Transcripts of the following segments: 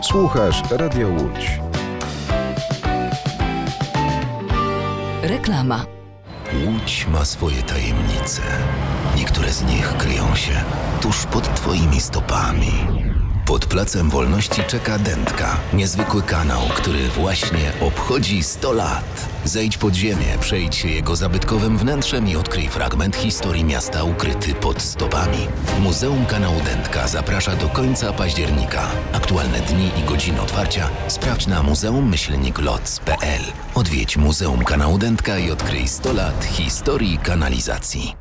Słuchasz Radio Łódź. Reklama. Łódź ma swoje tajemnice. Niektóre z nich kryją się tuż pod Twoimi stopami. Pod Placem Wolności czeka Dętka, niezwykły kanał, który właśnie obchodzi 100 lat. Zejdź pod ziemię, przejdź się jego zabytkowym wnętrzem i odkryj fragment historii miasta ukryty pod stopami. Muzeum Kanału Dętka zaprasza do końca października. Aktualne dni i godziny otwarcia sprawdź na muzeum-loc.pl. Odwiedź Muzeum Kanału Dętka i odkryj 100 lat historii kanalizacji.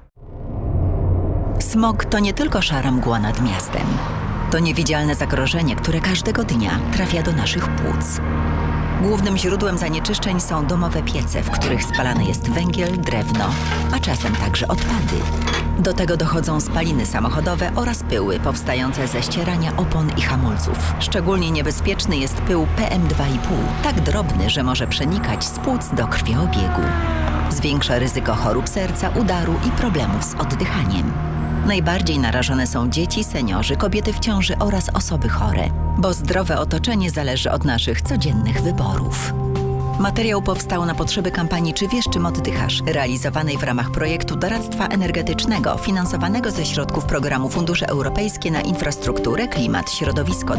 Smog to nie tylko szara mgła nad miastem. To niewidzialne zagrożenie, które każdego dnia trafia do naszych płuc. Głównym źródłem zanieczyszczeń są domowe piece, w których spalany jest węgiel, drewno, a czasem także odpady. Do tego dochodzą spaliny samochodowe oraz pyły powstające ze ścierania opon i hamulców. Szczególnie niebezpieczny jest pył PM2,5, tak drobny, że może przenikać z płuc do krwiobiegu. Zwiększa ryzyko chorób serca, udaru i problemów z oddychaniem. Najbardziej narażone są dzieci, seniorzy, kobiety w ciąży oraz osoby chore, bo zdrowe otoczenie zależy od naszych codziennych wyborów. Materiał powstał na potrzeby kampanii Czy wiesz, czym oddychasz? Realizowanej w ramach projektu doradztwa energetycznego finansowanego ze środków programu Fundusze Europejskie na Infrastrukturę, Klimat, Środowisko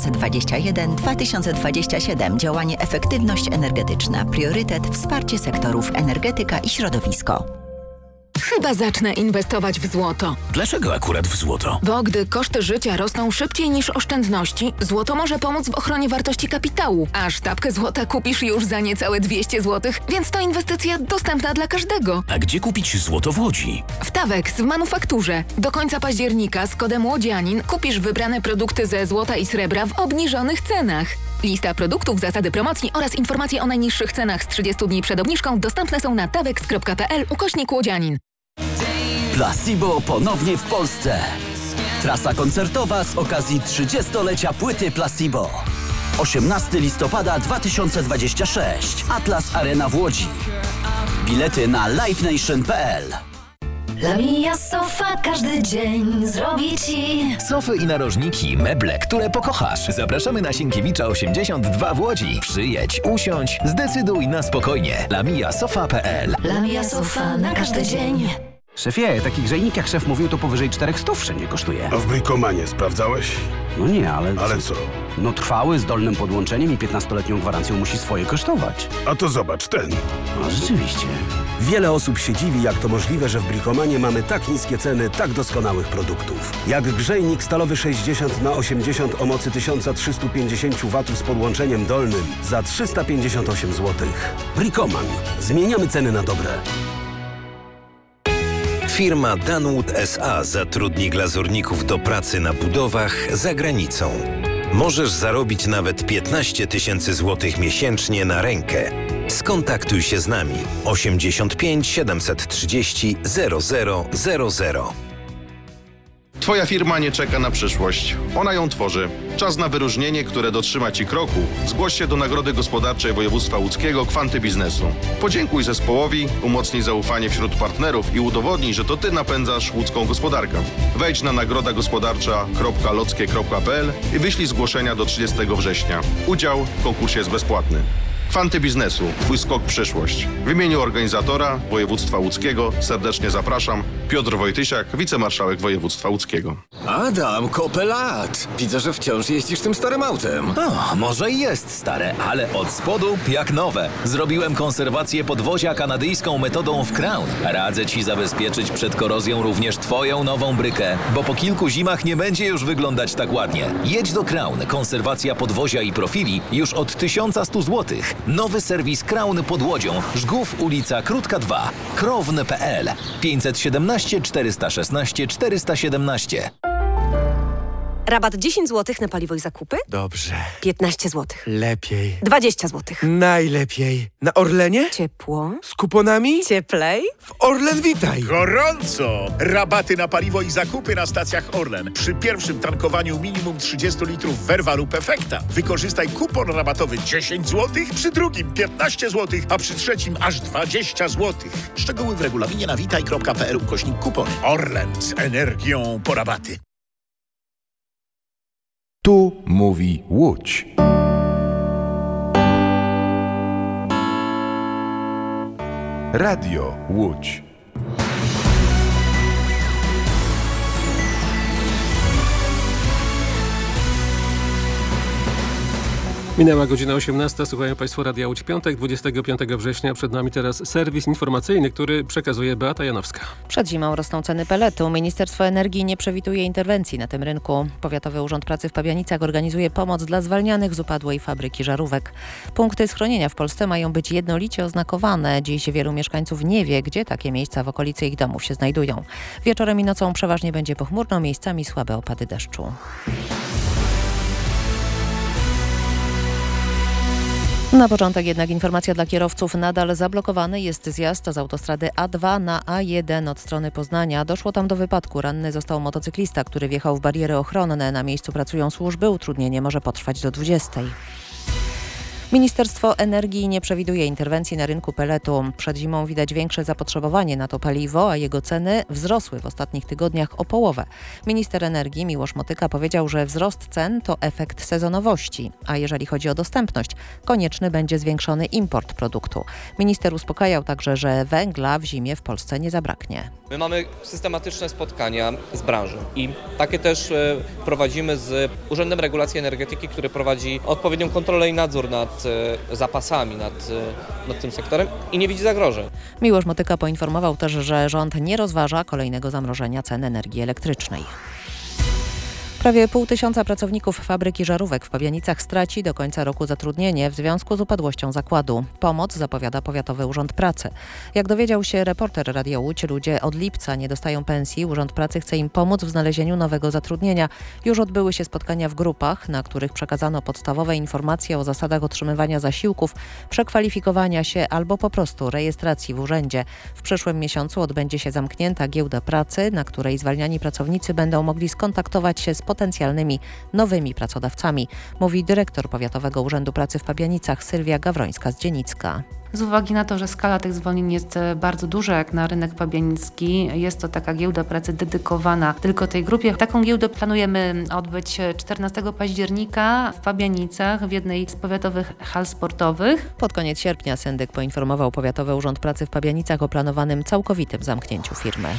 2021-2027. Działanie Efektywność energetyczna. Priorytet Wsparcie sektorów energetyka i środowisko. Chyba zacznę inwestować w złoto. Dlaczego akurat w złoto? Bo gdy koszty życia rosną szybciej niż oszczędności, złoto może pomóc w ochronie wartości kapitału. A sztabkę złota kupisz już za niecałe 200 zł, więc to inwestycja dostępna dla każdego. A gdzie kupić złoto w Łodzi? W Tawex w manufakturze. Do końca października z kodem Łodzianin kupisz wybrane produkty ze złota i srebra w obniżonych cenach. Lista produktów, zasady promocji oraz informacje o najniższych cenach z 30 dni przed obniżką dostępne są na tawex.pl/Łodzianin. Placebo ponownie w Polsce. Trasa koncertowa z okazji 30-lecia płyty Placebo. 18 listopada 2026. Atlas Arena w Łodzi. Bilety na livenation.pl. La Mia Sofa każdy dzień zrobi Ci sofy i narożniki, meble, które pokochasz. Zapraszamy na Sienkiewicza 82 w Łodzi. Przyjedź, usiądź, zdecyduj na spokojnie. lamiasofa.pl. La Mia Sofa na każdy dzień. Szefie, taki grzejnik jak szef mówił, to powyżej 400 wszędzie kosztuje. A w Brikomanie sprawdzałeś? No nie, ale... Ale co? No trwały, z dolnym podłączeniem i 15-letnią gwarancją musi swoje kosztować. A to zobacz, ten. No rzeczywiście. Wiele osób się dziwi, jak to możliwe, że w Brikomanie mamy tak niskie ceny tak doskonałych produktów. Jak grzejnik stalowy 60/80 o mocy 1350 W z podłączeniem dolnym za 358 zł. Brikoman. Zmieniamy ceny na dobre. Firma Danwood S.A. zatrudni glazurników do pracy na budowach za granicą. Możesz zarobić nawet 15 000 złotych miesięcznie na rękę. Skontaktuj się z nami 85 730 0000. Twoja firma nie czeka na przyszłość. Ona ją tworzy. Czas na wyróżnienie, które dotrzyma Ci kroku. Zgłoś się do Nagrody Gospodarczej Województwa Łódzkiego Kwanty Biznesu. Podziękuj zespołowi, umocnij zaufanie wśród partnerów i udowodnij, że to Ty napędzasz łódzką gospodarkę. Wejdź na nagrodagospodarcza.lockie.pl i wyślij zgłoszenia do 30 września. Udział w konkursie jest bezpłatny. Kwanty Biznesu. Twój skok w przyszłość. W imieniu organizatora Województwa Łódzkiego serdecznie zapraszam. Piotr Wojtysiak, wicemarszałek województwa łódzkiego. Adam, kopę lat. Widzę, że wciąż jeździsz tym starym autem. O, może i jest stare, ale od spodu jak nowe. Zrobiłem konserwację podwozia kanadyjską metodą w Crown. Radzę Ci zabezpieczyć przed korozją również Twoją nową brykę, bo po kilku zimach nie będzie już wyglądać tak ładnie. Jedź do Crown. Konserwacja podwozia i profili już od 1100 zł. Nowy serwis Crown pod Łodzią. Żgów, ulica Krótka 2. Krown.pl 517 416 417. Rabat 10 zł na paliwo i zakupy? Dobrze. 15 zł. Lepiej. 20 zł. Najlepiej. Na Orlenie? Ciepło. Z kuponami? Cieplej. W Orlen Witaj. Gorąco! Rabaty na paliwo i zakupy na stacjach Orlen. Przy pierwszym tankowaniu minimum 30 litrów Verva lub Efekta. Wykorzystaj kupon rabatowy 10 zł, przy drugim 15 zł, a przy trzecim aż 20 zł. Szczegóły w regulaminie na witaj.pl/kupon. Orlen z energią po rabaty. Tu mówi Łódź. Radio Łódź. Minęła godzina 18. Słuchają Państwo Radia Łódź. Piątek, 25 września. Przed nami teraz serwis informacyjny, który przekazuje Beata Janowska. Przed zimą rosną ceny peletu. Ministerstwo Energii nie przewiduje interwencji na tym rynku. Powiatowy Urząd Pracy w Pabianicach organizuje pomoc dla zwalnianych z upadłej fabryki żarówek. Punkty schronienia w Polsce mają być jednolicie oznakowane. Dziś wielu mieszkańców nie wie, gdzie takie miejsca w okolicy ich domów się znajdują. Wieczorem i nocą przeważnie będzie pochmurno, miejscami słabe opady deszczu. Na początek jednak informacja dla kierowców. Nadal zablokowany jest zjazd z autostrady A2 na A1 od strony Poznania. Doszło tam do wypadku. Ranny został motocyklista, który wjechał w bariery ochronne. Na miejscu pracują służby. Utrudnienie może potrwać do 20. Ministerstwo Energii nie przewiduje interwencji na rynku peletu. Przed zimą widać większe zapotrzebowanie na to paliwo, a jego ceny wzrosły w ostatnich tygodniach o połowę. Minister energii Miłosz Motyka powiedział, że wzrost cen to efekt sezonowości, a jeżeli chodzi o dostępność, konieczny będzie zwiększony import produktu. Minister uspokajał także, że węgla w zimie w Polsce nie zabraknie. My mamy systematyczne spotkania z branżą i takie też prowadzimy z Urzędem Regulacji Energetyki, który prowadzi odpowiednią kontrolę i nadzór nad zapasami, nad tym sektorem i nie widzi zagrożeń. Miłosz Motyka poinformował też, że rząd nie rozważa kolejnego zamrożenia cen energii elektrycznej. Prawie 500 pracowników fabryki żarówek w Pabianicach straci do końca roku zatrudnienie w związku z upadłością zakładu. Pomoc zapowiada Powiatowy Urząd Pracy. Jak dowiedział się reporter Radia Łódź, ludzie od lipca nie dostają pensji. Urząd Pracy chce im pomóc w znalezieniu nowego zatrudnienia. Już odbyły się spotkania w grupach, na których przekazano podstawowe informacje o zasadach otrzymywania zasiłków, przekwalifikowania się albo po prostu rejestracji w urzędzie. W przyszłym miesiącu odbędzie się zamknięta giełda pracy, na której zwalniani pracownicy będą mogli skontaktować się z potencjalnymi nowymi pracodawcami, mówi dyrektor Powiatowego Urzędu Pracy w Pabianicach Sylwia Gawrońska z Dzienicka. Z uwagi na to, że skala tych zwolnień jest bardzo duża jak na rynek pabianicki, jest to taka giełda pracy dedykowana tylko tej grupie. Taką giełdę planujemy odbyć 14 października w Pabianicach w jednej z powiatowych hal sportowych. Pod koniec sierpnia syndyk poinformował Powiatowy Urząd Pracy w Pabianicach o planowanym całkowitym zamknięciu firmy.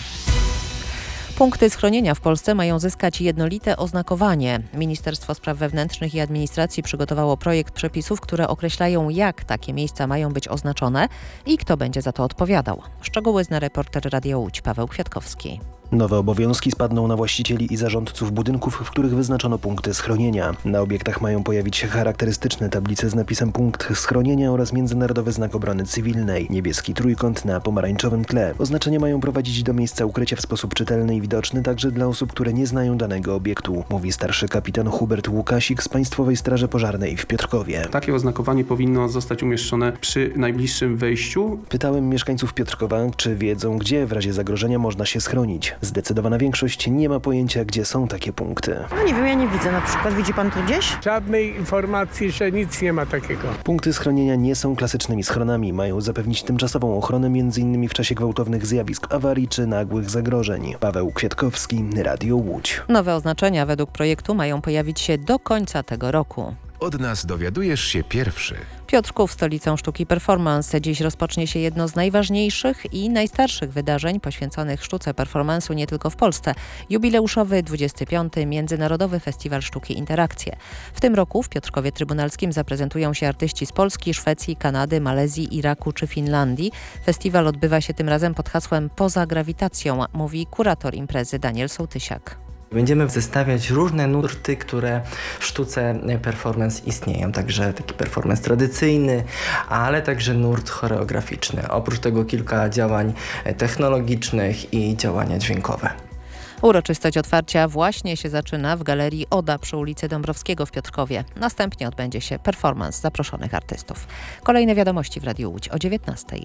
Punkty schronienia w Polsce mają zyskać jednolite oznakowanie. Ministerstwo Spraw Wewnętrznych i Administracji przygotowało projekt przepisów, które określają, jak takie miejsca mają być oznaczone i kto będzie za to odpowiadał. Szczegóły zna reporter Radia Łódź Paweł Kwiatkowski. Nowe obowiązki spadną na właścicieli i zarządców budynków, w których wyznaczono punkty schronienia. Na obiektach mają pojawić się charakterystyczne tablice z napisem punkt schronienia oraz międzynarodowy znak obrony cywilnej. Niebieski trójkąt na pomarańczowym tle. Oznaczenia mają prowadzić do miejsca ukrycia w sposób czytelny i widoczny także dla osób, które nie znają danego obiektu, mówi starszy kapitan Hubert Łukasik z Państwowej Straży Pożarnej w Piotrkowie. Takie oznakowanie powinno zostać umieszczone przy najbliższym wejściu. Pytałem mieszkańców Piotrkowa, czy wiedzą, gdzie w razie zagrożenia można się schronić. Zdecydowana większość nie ma pojęcia, gdzie są takie punkty. No nie wiem, ja nie widzę na przykład. Widzi pan tu gdzieś? Żadnej informacji, że nic nie ma takiego. Punkty schronienia nie są klasycznymi schronami. Mają zapewnić tymczasową ochronę m.in. w czasie gwałtownych zjawisk, awarii czy nagłych zagrożeń. Paweł Kwiatkowski, Radio Łódź. Nowe oznaczenia według projektu mają pojawić się do końca tego roku. Od nas dowiadujesz się pierwszy. Piotrków, stolicą sztuki performance. Dziś rozpocznie się jedno z najważniejszych i najstarszych wydarzeń poświęconych sztuce performance'u nie tylko w Polsce. Jubileuszowy 25. Międzynarodowy Festiwal Sztuki Interakcje. W tym roku w Piotrkowie Trybunalskim zaprezentują się artyści z Polski, Szwecji, Kanady, Malezji, Iraku czy Finlandii. Festiwal odbywa się tym razem pod hasłem Poza grawitacją, mówi kurator imprezy Daniel Sołtysiak. Będziemy zestawiać różne nurty, które w sztuce performance istnieją. Także taki performance tradycyjny, ale także nurt choreograficzny. Oprócz tego kilka działań technologicznych i działania dźwiękowe. Uroczystość otwarcia właśnie się zaczyna w Galerii Oda przy ulicy Dąbrowskiego w Piotrkowie. Następnie odbędzie się performance zaproszonych artystów. Kolejne wiadomości w Radiu Łódź o 19:00.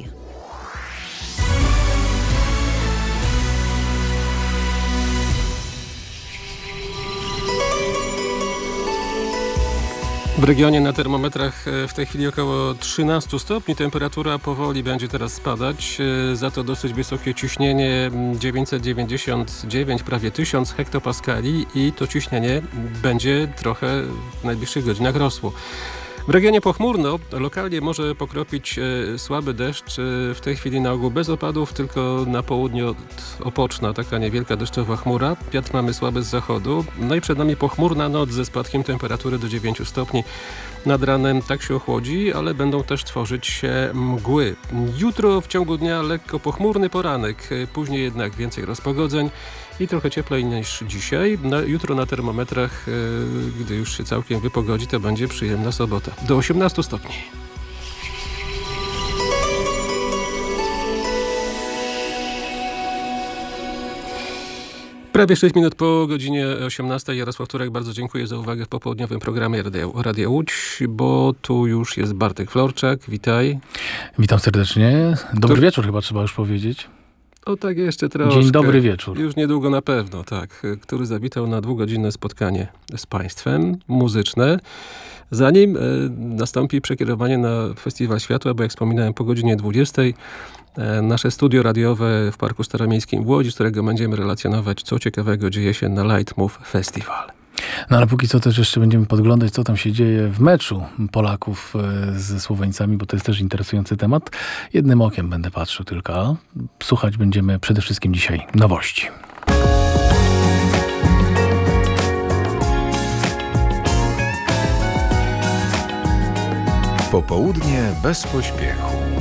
W regionie na termometrach w tej chwili około 13 stopni. Temperatura powoli będzie teraz spadać. Za to dosyć wysokie ciśnienie 999, prawie 1000 hektopaskali i to ciśnienie będzie trochę w najbliższych godzinach rosło. W regionie pochmurno, lokalnie może pokropić słaby deszcz, w tej chwili na ogół bez opadów, tylko na południu Opoczna, taka niewielka deszczowa chmura. Wiatr mamy słaby z zachodu, no i przed nami pochmurna noc ze spadkiem temperatury do 9 stopni. Nad ranem tak się ochłodzi, ale będą też tworzyć się mgły. Jutro w ciągu dnia lekko pochmurny poranek, później jednak więcej rozpogodzeń i trochę cieplej niż dzisiaj. Jutro na termometrach, gdy już się całkiem wypogodzi, to będzie przyjemna sobota. Do 18 stopni. Prawie 6 minut po godzinie 18. Jarosław Turek, bardzo dziękuję za uwagę w popołudniowym programie Radia Łódź, bo tu już jest Bartek Florczak. Witaj. Witam serdecznie. Dobry wieczór chyba trzeba już powiedzieć. O tak, jeszcze troszkę. Dzień dobry wieczór. Już niedługo na pewno, tak. Który zawitał na 2-godzinne spotkanie z Państwem, muzyczne. Zanim nastąpi przekierowanie na Festiwal Światła, bo jak wspominałem po godzinie 20, nasze studio radiowe w Parku Staromiejskim w Łodzi, z którego będziemy relacjonować, co ciekawego dzieje się na Light Move Festival. No ale póki co też jeszcze będziemy podglądać, co tam się dzieje w meczu Polaków ze Słoweńcami, bo to jest też interesujący temat. Jednym okiem będę patrzył tylko, a słuchać będziemy przede wszystkim dzisiaj nowości. Popołudnie bez pośpiechu.